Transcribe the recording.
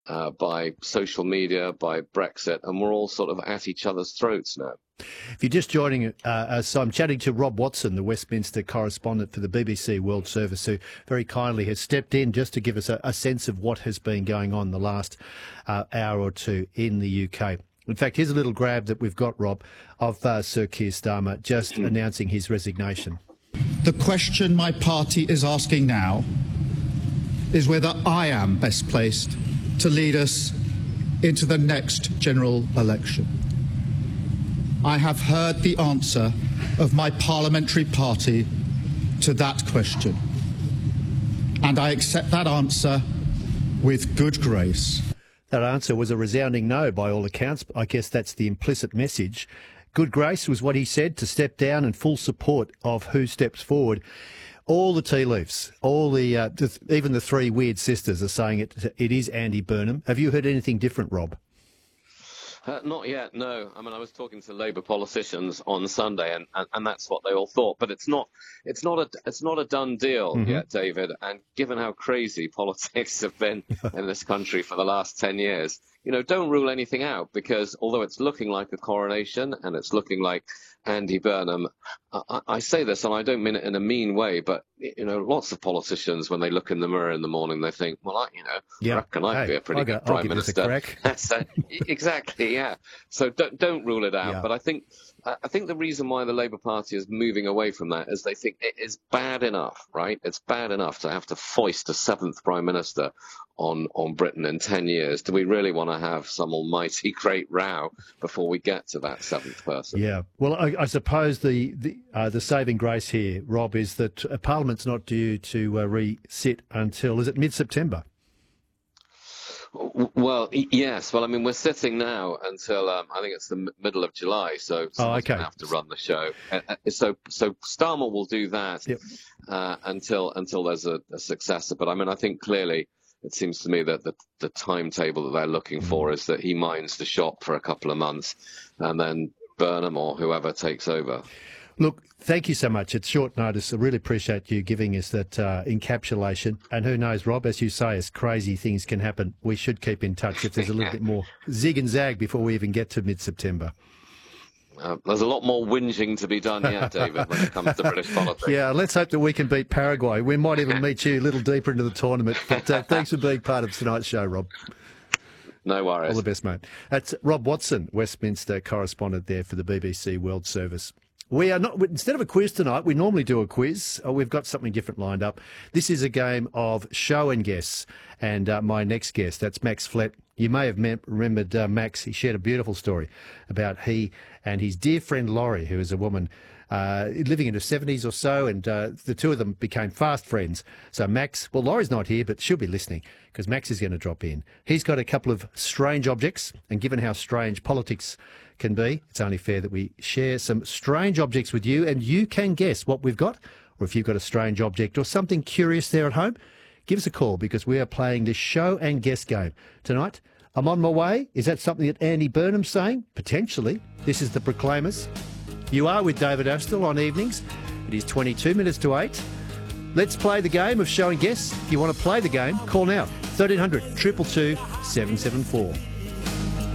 by social media, by Brexit, and we're all sort of at each other's throats now. If you're just joining us, I'm chatting to Rob Watson, the Westminster correspondent for the BBC World Service, who very kindly has stepped in just to give us a sense of what has been going on the last hour or two in the UK. In fact, here's a little grab that we've got, Rob, of Sir Keir Starmer just announcing his resignation. The question my party is asking now is whether I am best placed to lead us into the next general election. I have heard the answer of my parliamentary party to that question, and I accept that answer with good grace. That answer was a resounding no by all accounts. I guess that's the implicit message. Good grace was what he said, to step down, and full support of who steps forward. All the tea leaves, all the even the three weird sisters are saying it is Andy Burnham. Have you heard anything different, Rob? Not yet, no. I mean, I was talking to Labour politicians on Sunday, and that's what they all thought. But it's not a done deal yet, David. And given how crazy politics have been in this country for the last 10 years, don't rule anything out, because although it's looking like a coronation and it's looking like Andy Burnham, I say this and I don't mean it in a mean way, but lots of politicians, when they look in the mirror in the morning, they think, well, I reckon I'd be a pretty good prime minister. Exactly, yeah. So don't rule it out. Yeah. But I think the reason why the Labour Party is moving away from that is they think it is bad enough, right? It's bad enough to have to foist a seventh prime minister on Britain in 10 years. Do we really want to have some almighty great row before we get to that seventh person? Yeah. Well, I suppose the saving grace here, Rob, is that Parliament's not due to re-sit until, is it mid-September? Well, yes. Well, I mean, we're sitting now until I think it's the middle of July, so someone's going to have to run the show. So Starmer will do that until there's a successor. But I mean, I think clearly it seems to me that the timetable that they're looking for is that he minds the shop for a couple of months, and then Burnham or whoever takes over. Look, thank you so much. It's short notice. I really appreciate you giving us that encapsulation. And who knows, Rob, as you say, as crazy things can happen, we should keep in touch if there's a little bit more zig and zag before we even get to mid-September. There's a lot more whinging to be done yet, David, when it comes to British politics. Yeah, let's hope that we can beat Paraguay. We might even meet you a little deeper into the tournament. But thanks for being part of tonight's show, Rob. No worries. All the best, mate. That's Rob Watson, Westminster correspondent there for the BBC World Service. We are not, instead of a quiz tonight, we normally do a quiz. We've got something different lined up. This is a game of show and guess. And my next guest, that's Max Flett. You may have remembered Max. He shared a beautiful story about he and his dear friend Laurie, who is a woman living in her 70s or so, and the two of them became fast friends. So Max, well, Laurie's not here, but she'll be listening because Max is going to drop in. He's got a couple of strange objects, and given how strange politics can be, it's only fair that we share some strange objects with you, and you can guess what we've got, or if you've got a strange object or something curious there at home, give us a call because we are playing this show and guess game tonight. I'm on my way. Is that something that Andy Burnham's saying? Potentially. This is the Proclaimers. You are with David Astle on evenings. It is 22 minutes to 8. Let's play the game of show and guess. If you want to play the game, call now. 1300 222 774.